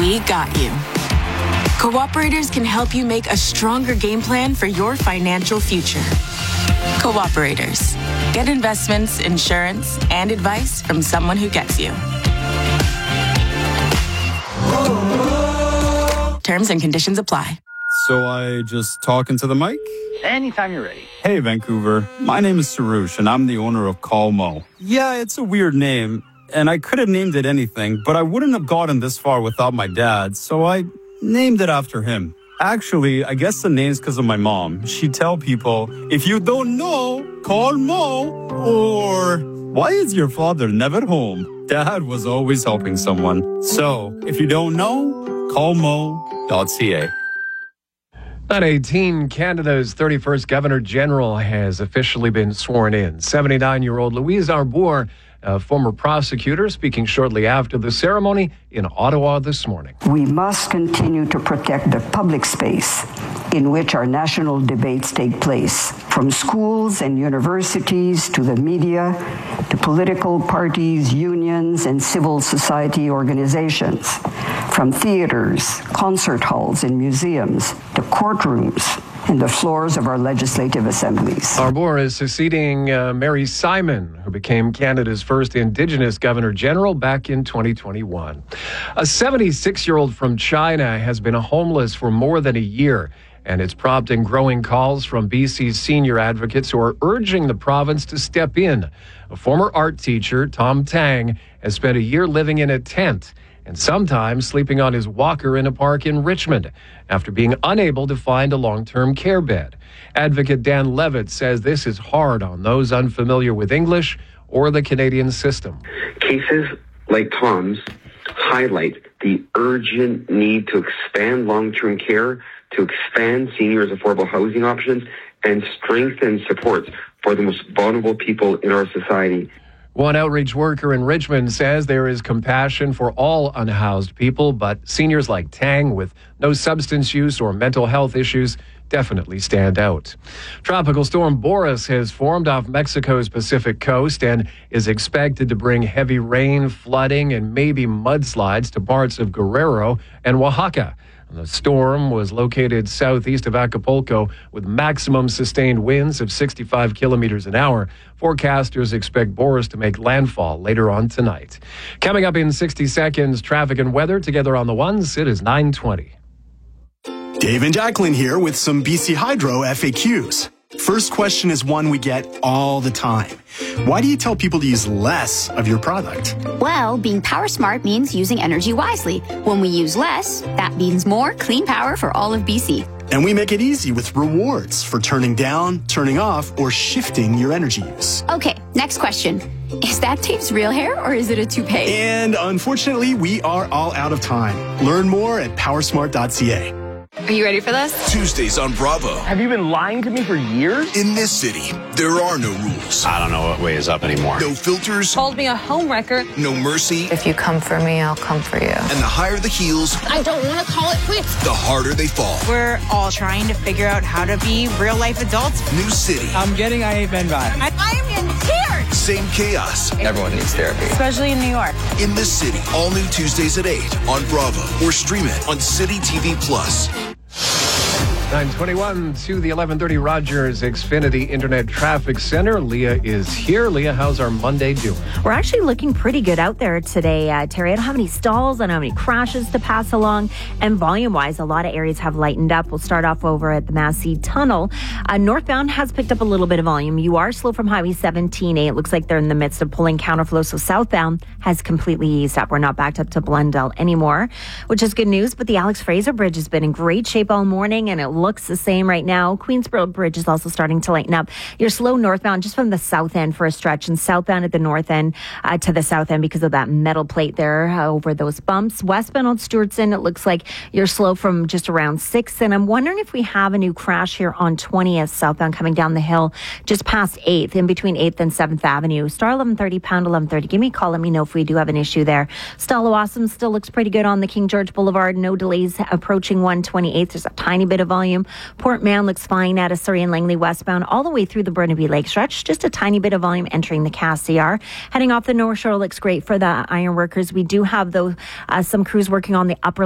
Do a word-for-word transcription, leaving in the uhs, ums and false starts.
we got you. Cooperators can help you make a stronger game plan for your financial future. Cooperators. Get investments, insurance, and advice from someone who gets you. Terms and conditions apply. So I just talk into the mic? Anytime you're ready. Hey, Vancouver. My name is Sarush, and I'm the owner of Call Mo. Yeah, it's a weird name, and I could have named it anything, but I wouldn't have gotten this far without my dad, so I named it after him. Actually, I guess the name's because of my mom. She'd tell people, if you don't know, call Mo, or why is your father never home? Dad was always helping someone. So, if you don't know, call mo dot c a. At eighteen, Canada's thirty-first Governor General has officially been sworn in. seventy-nine-year-old Louise Arbour, a former prosecutor, speaking shortly after the ceremony in Ottawa this morning. We must continue to protect the public space in which our national debates take place, from schools and universities to the media, to political parties, unions, and civil society organizations, from theaters, concert halls, and museums, to courtrooms, and the floors of our legislative assemblies. Arbour is succeeding uh, Mary Simon, who became Canada's first Indigenous Governor General back in twenty twenty-one. A seventy-six-year-old from China has been homeless for more than a year, and it's prompting growing calls from B C's senior advocates who are urging the province to step in. A former art teacher, Tom Tang, has spent a year living in a tent and sometimes sleeping on his walker in a park in Richmond after being unable to find a long-term care bed. Advocate Dan Levitt says this is hard on those unfamiliar with English or the Canadian system. Cases like Tom's highlight the urgent need to expand long-term care, to expand seniors' affordable housing options, and strengthen supports for the most vulnerable people in our society. One outreach worker in Richmond says there is compassion for all unhoused people, but seniors like Tang with no substance use or mental health issues definitely stand out. Tropical storm Boris has formed off Mexico's Pacific coast and is expected to bring heavy rain, flooding, and maybe mudslides to parts of Guerrero and Oaxaca. The storm was located southeast of Acapulco with maximum sustained winds of sixty-five kilometers an hour. Forecasters expect Boris to make landfall later on tonight. Coming up in sixty seconds, traffic and weather together on the ones. It is nine twenty. Dave and Jacqueline here with some B C Hydro F A Qs. First question is one we get all the time. Why do you tell people to use less of your product? Well, being power smart means using energy wisely. When we use less, that means more clean power for all of B C. And we make it easy with rewards for turning down, turning off, or shifting your energy use. Okay, next question. Is that Dave's real hair or is it a toupee? And unfortunately, we are all out of time. Learn more at powersmart dot c a. Are you ready for this? Tuesdays on Bravo. Have you been lying to me for years? In this city, there are no rules. I don't know what way is up anymore. No filters. Called me a homewrecker. No mercy. If you come for me, I'll come for you. And the higher the heels, I don't want to call it quits. the harder they fall. We're all trying to figure out how to be real-life adults. New city. I'm getting I Hate Men vibe. I, I am in tears. Same chaos. Everyone needs therapy. Especially in New York. In this city. All new Tuesdays at eight on Bravo. Or stream it on City T V Plus. nine twenty-one to the eleven thirty Rogers Xfinity Internet Traffic Center. Leah is here. Leah, how's our Monday doing? We're actually looking pretty good out there today, uh, Terry. I don't have any stalls. I don't have any crashes to pass along. And volume-wise, a lot of areas have lightened up. We'll start off over at the Massey Tunnel. Uh, northbound has picked up a little bit of volume. You are slow from Highway seventeen A. It looks like they're in the midst of pulling counterflow. So southbound has completely eased up. We're not backed up to Blundell anymore, which is good news. But the Alex Fraser Bridge has been in great shape all morning, and it looks the same right now. Queensboro Bridge is also starting to lighten up. You're slow northbound just from the south end for a stretch, and southbound at the north end uh, to the south end because of that metal plate there uh, over those bumps. Westbound on Stewartson, it looks like you're slow from just around sixth. And I'm wondering if we have a new crash here on twentieth southbound coming down the hill just past eighth, in between eighth and seventh Avenue. Star eleven thirty, pound eleven thirty. Give me a call. Let me know if we do have an issue there. Stallawasam still looks pretty good on the King George Boulevard. No delays approaching one twenty-eighth. There's a tiny bit of volume. Port Mann looks fine at a Surrey and Langley westbound all the way through the Burnaby Lake stretch. Just a tiny bit of volume entering the Cassiar. Heading off the North Shore looks great for the ironworkers. We do have though uh, some crews working on the upper